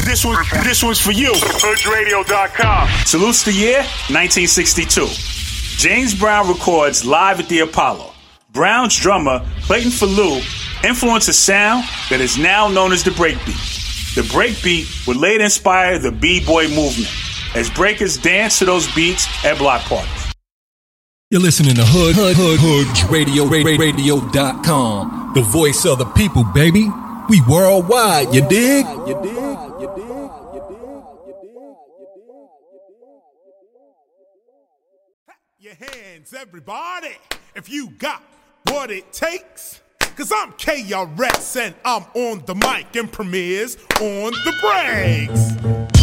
This one's for you. HoodRadio.com. Salutes the year 1962. James Brown records live at the Apollo. Brown's drummer, Clayton Falou, influenced a sound that is now known as the breakbeat. The breakbeat would later inspire the B-boy movement as breakers dance to those beats at block parties. You're listening to HoodRadio.com, the voice of the people, baby. We worldwide, you dig? Your hands, everybody, if you got what it takes. Cause I'm KRS and I'm on the mic and Premier's on the breaks.